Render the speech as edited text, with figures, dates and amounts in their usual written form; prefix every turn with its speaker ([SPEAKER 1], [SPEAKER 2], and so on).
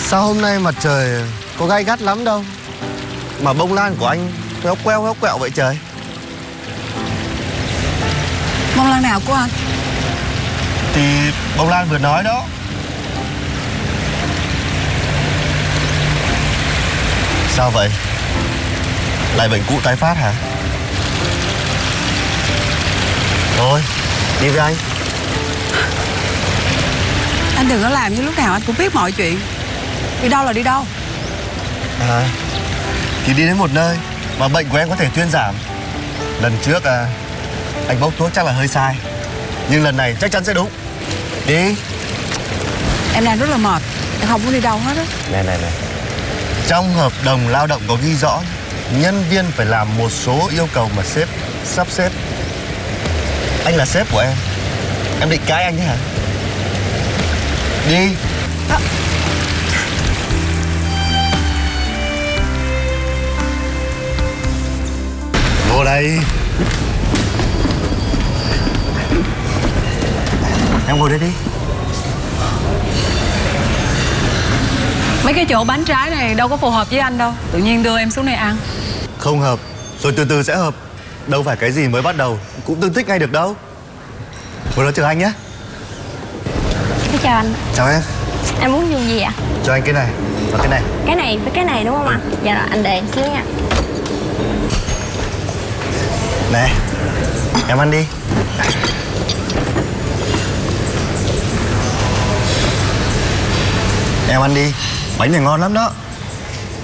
[SPEAKER 1] Sao hôm nay mặt trời có gay gắt lắm đâu, mà bông lan của anh héo quẹo vậy trời?
[SPEAKER 2] Bông lan nào của anh?
[SPEAKER 1] Thì bông lan vừa nói đó. Sao vậy? Lại bệnh cũ tái phát hả? Thôi, đi với anh.
[SPEAKER 2] Anh đừng có làm như lúc nào anh cũng biết mọi chuyện. Đi đâu là đi đâu?
[SPEAKER 1] À, thì đi đến một nơi mà bệnh của em có thể thuyên giảm. Lần trước anh bốc thuốc chắc là hơi sai, nhưng lần này chắc chắn sẽ đúng. Đi.
[SPEAKER 2] Em đang rất là mệt, em không muốn đi đâu hết á.
[SPEAKER 1] Này, trong hợp đồng lao động có ghi rõ nhân viên phải làm một số yêu cầu mà sếp sắp xếp. Anh là sếp của em định cãi anh thế hả? Đi. Vô đây. Em ngồi đây đi.
[SPEAKER 2] Mấy cái chỗ bánh trái này đâu có phù hợp với anh đâu. Tự nhiên đưa em xuống đây ăn.
[SPEAKER 1] Không hợp, rồi từ từ sẽ hợp. Đâu phải cái gì mới bắt đầu cũng tương thích ngay được đâu. Ngồi đó chờ anh nhé.
[SPEAKER 3] Xin chào anh.
[SPEAKER 1] Chào em.
[SPEAKER 3] Anh muốn dùng gì ạ?
[SPEAKER 1] Cho anh cái này và cái này.
[SPEAKER 3] Cái này với cái này đúng không ạ? Dạ rồi, anh đợi em xíu nha.
[SPEAKER 1] Này, em ăn đi. Em ăn đi, bánh này ngon lắm đó.